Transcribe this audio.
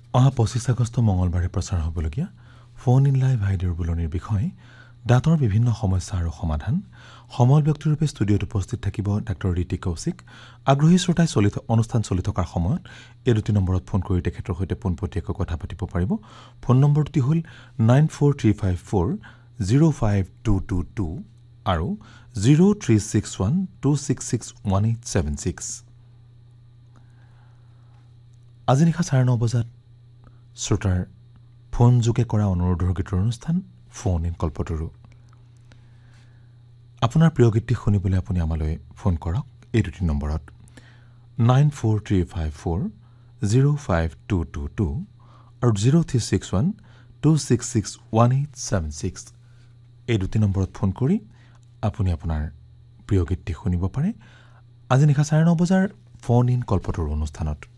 অহা 25 আগষ্ট মঙলবাৰে প্ৰচাৰ হ'বলগীয়া ফোন ইন লাইভ হাইডৰ বুলনিৰ বিষয়ে দাঁতৰ বিভিন্ন সমস্যা আৰু সমাধান সমল ব্যক্তিৰূপে ষ্টুডিঅ'ত উপস্থিত থাকিব ডাক্তৰ ঋতি কৌশিক। আগ্ৰহী শ্ৰোতাই অনুষ্ঠান চলি থকাৰ সময়ত এই দুটি নম্বৰত ফোন কৰি তেখেতৰ সৈতে পোনপটীয়াকৈ কথা পাতিব পাৰিব। ফোন নম্বৰটি হ'ল 9435405222 আৰু 036126618676। আজি নিশা 9:30 বজাত শ্ৰোতাৰ ফোন যোগে কৰা অনুৰোধৰ গীতৰ অনুষ্ঠান ফোন ইন কল্পতৰু। আপোনাৰ প্ৰিয় গীতটি শুনিবলৈ আপুনি আমালৈ ফোন কৰক এই দুটি নম্বৰত 9435405222 আৰু 036126618676। এই দুটি নম্বৰত ফোন কৰি আপুনি আপোনাৰ প্ৰিয় গীতটি শুনিব পাৰে আজি নিশা 9:30 বজাৰ ফোন ইন কল্পতৰু অনুষ্ঠানত।